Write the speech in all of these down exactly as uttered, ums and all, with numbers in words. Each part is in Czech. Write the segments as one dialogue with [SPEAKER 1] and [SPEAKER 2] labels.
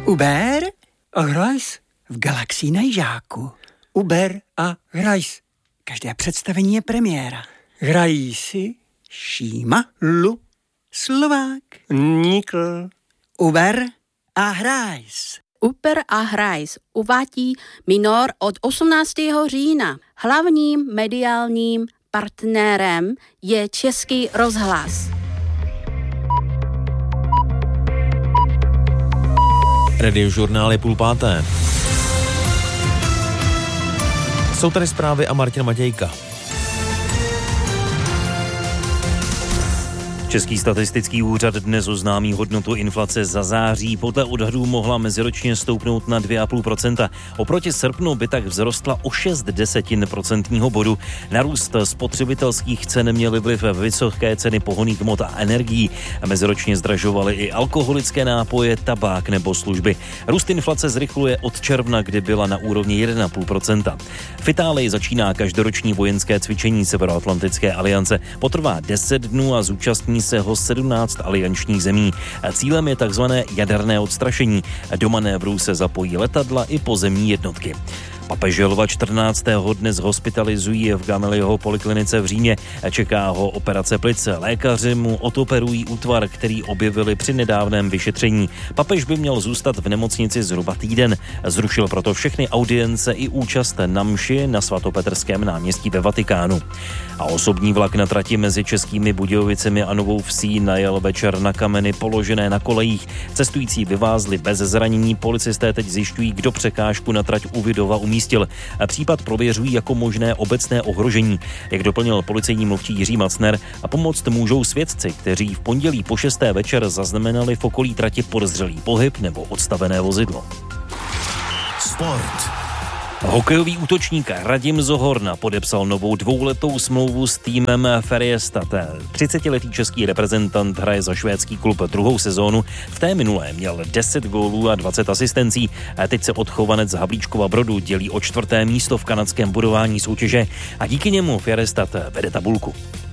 [SPEAKER 1] Uber a hrajs v Galaxii na Jižáku. Uber a hrajs. Každé představení je premiéra. Hrají si Šíma, Lu, Slovák, Nikl. Uber a hrajs.
[SPEAKER 2] Uber a hrajs uvádí Minor od osmnáctého října. Hlavním mediálním partnerem je Český rozhlas.
[SPEAKER 3] Radiožurnál je půl páté. Jsou tady zprávy a Martin Matějka. Český statistický úřad dnes oznámí hodnotu inflace za září. Podle odhadů mohla meziročně stoupnout na dvě celá pět procenta. Oproti srpnu by tak vzrostla o šest desetin procentního bodu. Narůst spotřebitelských cen měly vliv vysoké ceny pohonných hmot a energií. Meziročně zdražovaly i alkoholické nápoje, tabák nebo služby. Růst inflace zrychluje od června, kdy byla na úrovni jedna celá pět procenta. V Itálii začíná každoroční vojenské cvičení Severoatlantické aliance. Potrvá deset dnů a zúčastní se ho sedmnáct aliančních zemí. Cílem je takzvané jaderné odstrašení. Do manévru se zapojí letadla i pozemní jednotky. Papeže Lva čtrnáctého dnes hospitalizují v Gamaliho poliklinice v Římě. Čeká ho operace plic. Lékaři mu odoperují útvar, který objevili při nedávném vyšetření. Papež by měl zůstat v nemocnici zhruba týden. Zrušil proto všechny audience i účast na mši na svatopetrském náměstí ve Vatikánu. A osobní vlak na trati mezi Českými Budějovicemi a Novou Vsí najel večer na kameny položené na kolejích. Cestující vyvázli bez zranění. Policisté teď zjišťují, kdo překážku na trať u Vidova umístil. Případ prověřují jako možné obecné ohrožení. Jak doplnil policejní mluvčí Jiří Macner, a pomoct můžou svědci, kteří v pondělí po šesté večer zaznamenali v okolí trati podezřelý pohyb nebo odstavené vozidlo.
[SPEAKER 4] Sport.
[SPEAKER 3] Hokejový útočník Radim Zohorna podepsal novou dvouletou smlouvu s týmem Färjestad. třicetiletý český reprezentant hraje za švédský klub druhou sezónu. V té minulé měl deset gólů a dvacet asistencí. Teď se odchovanec z Havlíčkova Brodu dělí o čtvrté místo v kanadském budování soutěže a díky němu Färjestad vede tabulku.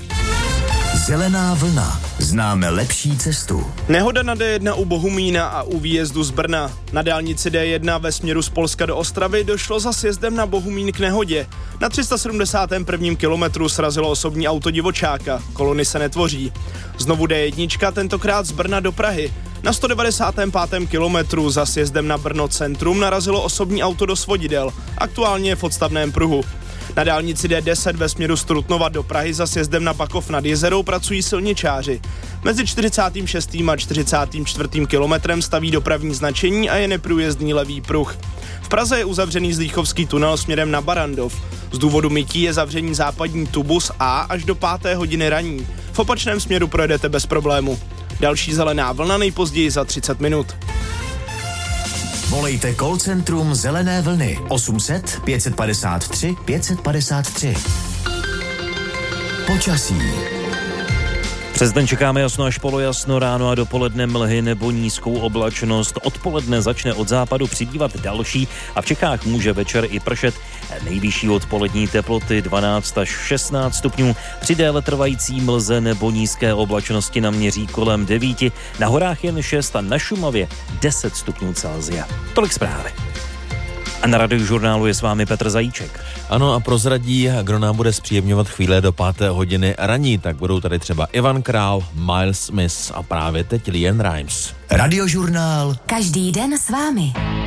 [SPEAKER 4] Zelená vlna. Známe lepší cestu.
[SPEAKER 5] Nehoda na D jedna u Bohumína a u výjezdu z Brna. Na dálnici D jedna ve směru z Polska do Ostravy došlo za sjezdem na Bohumín k nehodě. Na tři sta sedmdesátém prvním kilometru srazilo osobní auto divočáka. Kolony se netvoří. Znovu D jedna, tentokrát z Brna do Prahy. Na sto devadesátém pátém kilometru za sjezdem na Brno centrum narazilo osobní auto do svodidel. Aktuálně je v odstavném pruhu. Na dálnici D deset ve směru z Trutnova do Prahy za sjezdem na Pakov nad Jezerou pracují silničáři. Mezi čtyřicátým šestým a čtyřicátým čtvrtým kilometrem staví dopravní značení a je neprůjezdný levý pruh. V Praze je uzavřený Zlíchovský tunel směrem na Barandov. Z důvodu mytí je zavření západní Tubus A až do páté hodiny raní. V opačném směru projedete bez problému. Další zelená vlna nejpozději za třicet minut.
[SPEAKER 4] Volejte call centrum Zelené vlny osm set pět padesát tři pět padesát tři. Počasí.
[SPEAKER 3] Přes den čekáme jasno až polojasno, ráno a dopoledne mlhy nebo nízkou oblačnost. Odpoledne začne od západu přibývat další a v Čechách může večer i pršet. Nejvyšší odpolední teploty dvanáct až šestnáct stupňů. Při déle trvající mlze nebo nízké oblačnosti naměří kolem devíti. Na horách jen šest a na Šumavě deset stupňů Celsia. Tolik zprávy. A na Radiožurnálu je s vámi Petr Zajíček.
[SPEAKER 6] Ano, a prozradí, kdo nám bude zpříjemňovat chvíle do páté hodiny raní, tak budou tady třeba Ivan Král, Miles Smith a právě teď LeAnn Rimes.
[SPEAKER 4] Radiožurnál.
[SPEAKER 7] Každý den s vámi.